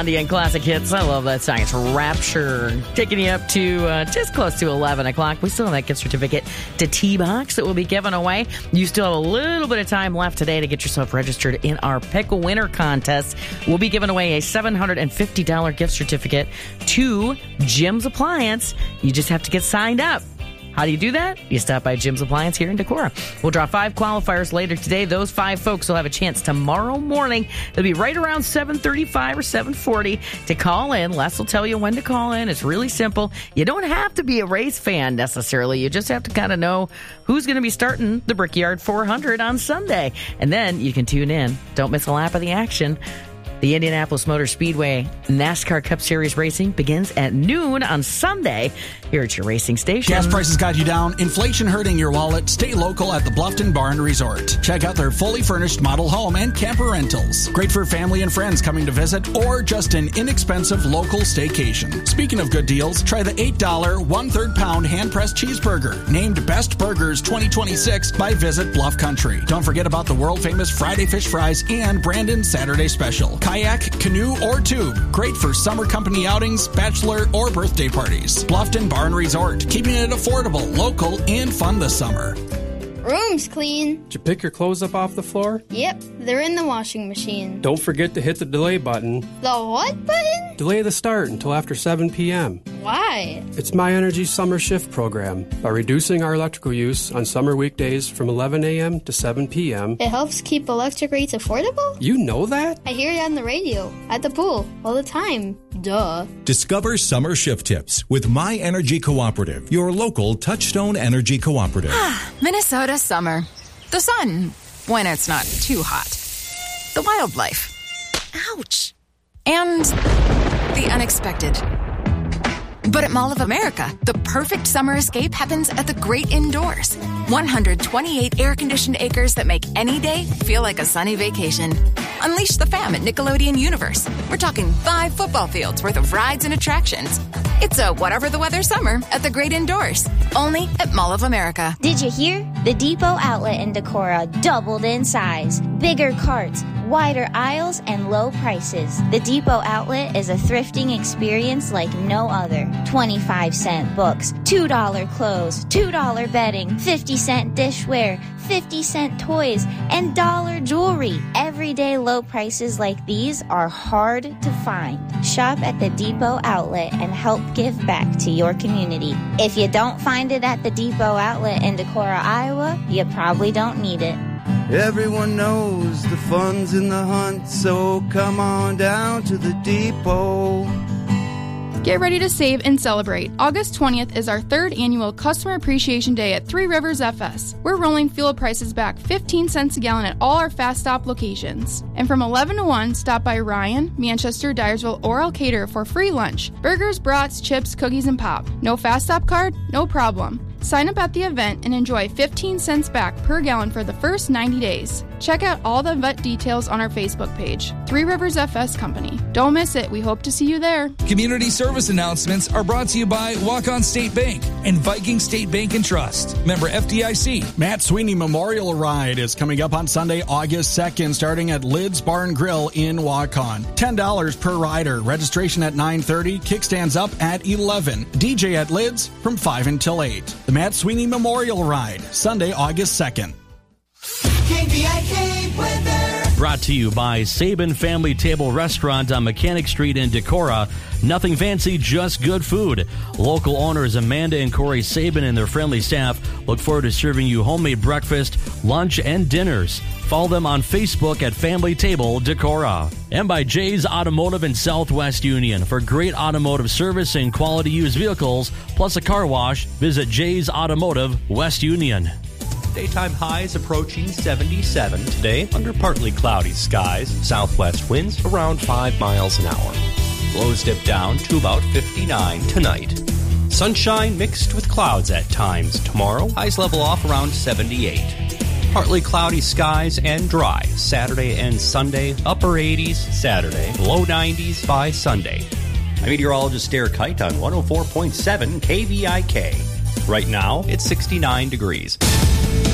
And classic hits. I love that song. It's Rapture. Taking you up to just close to 11 o'clock. We still have that gift certificate to T-Box that will be given away. You still have a little bit of time left today to get yourself registered in our Pickle Winner contest. We'll be giving away a $750 gift certificate to Jim's Appliance. You just have to get signed up. How do you do that? You stop by Jim's Appliance here in Decorah. We'll draw 5 qualifiers later today. Those 5 folks will have a chance tomorrow morning. It'll be right around 7:35 or 7:40 to call in. Les will tell you when to call in. It's really simple. You don't have to be a race fan necessarily. You just have to kind of know who's going to be starting the Brickyard 400 on Sunday. And then you can tune in. Don't miss a lap of the action. The Indianapolis Motor Speedway NASCAR Cup Series racing begins at noon on Sunday here at your racing station. Gas prices got you down, inflation hurting your wallet. Stay local at the Bluffton Barn Resort. Check out their fully furnished model home and camper rentals. Great for family and friends coming to visit or just an inexpensive local staycation. Speaking of good deals, try the $8 1/3 pound hand-pressed cheeseburger, named Best Burgers 2026 by Visit Bluff Country. Don't forget about the world-famous Friday Fish Fries and Brandon's Saturday Special. Kayak, canoe, or tube. Great for summer company outings, bachelor, or birthday parties. Bluffton Barn Resort. Keeping it affordable, local, and fun this summer. Room's clean. Did you pick your clothes up off the floor? Yep, they're in the washing machine. Don't forget to hit the delay button. The what button? Delay the start until after 7 p.m. Why? It's My Energy Summer Shift program. By reducing our electrical use on summer weekdays from 11 a.m. to 7 p.m. It helps keep electric rates affordable? You know that? I hear it on the radio, at the pool, all the time. Duh. Discover summer shift tips with My Energy Cooperative, your local Touchstone Energy Cooperative. Minnesota summer. The sun, when it's not too hot. The wildlife. Ouch. And the unexpected. But at Mall of America, the perfect summer escape happens at the great indoors. 128 air-conditioned acres that make any day feel like a sunny vacation. Unleash the fam at Nickelodeon Universe. We're talking 5 football fields worth of rides and attractions. It's a whatever the weather summer at the great indoors. Only at Mall of America. Did you hear? The Depot outlet in Decorah doubled in size. Bigger carts, wider aisles, and low prices. The Depot outlet is a thrifting experience like no other. 25-cent books, $2 clothes, $2 bedding, 50-cent dishware, 50-cent toys, and dollar jewelry. Everyday low prices like these are hard to find. Shop at the Depot outlet and help give back to your community. If you don't find it at the Depot outlet in Decorah, Iowa, you probably don't need it. Everyone knows the fun's in the hunt, so come on down to the Depot. Get ready to save and celebrate. August 20th is our 3rd annual Customer Appreciation Day at Three Rivers FS. We're rolling fuel prices back 15 cents a gallon at all our Fast Stop locations. And from 11 to 1, stop by Ryan, Manchester, Dyersville, or Elkader for free lunch. Burgers, brats, chips, cookies, and pop. No Fast Stop card? No problem. Sign up at the event and enjoy 15 cents back per gallon for the first 90 days. Check out all the event details on our Facebook page. Three Rivers FS Company. Don't miss it. We hope to see you there. Community service announcements are brought to you by Walk-On State Bank and Viking State Bank and Trust. Member FDIC. Matt Sweeney Memorial Ride is coming up on Sunday, August 2nd, starting at Lids Barn Grill in Waukon. $10 per rider. Registration at 9:30. Kickstands up at 11. DJ at Lids from 5 until 8. The Matt Sweeney Memorial Ride, Sunday, August 2nd. KVIK weather. Brought to you by Sabin Family Table Restaurant on Mechanic Street in Decorah. Nothing fancy, just good food. Local owners Amanda and Corey Sabin and their friendly staff look forward to serving you homemade breakfast, lunch, and dinners. Follow them on Facebook at Family Table Decorah. And by Jay's Automotive in Southwest Union. For great automotive service and quality used vehicles, plus a car wash, visit Jay's Automotive, West Union. Daytime highs approaching 77 today under partly cloudy skies. Southwest winds around 5 miles an hour. Lows dip down to about 59 tonight. Sunshine mixed with clouds at times tomorrow. Highs level off around 78. Partly cloudy skies and dry Saturday and Sunday. Upper 80s Saturday. Low 90s by Sunday. I'm meteorologist Derek Kite on 104.7 KVIK. Right now, it's 69 degrees.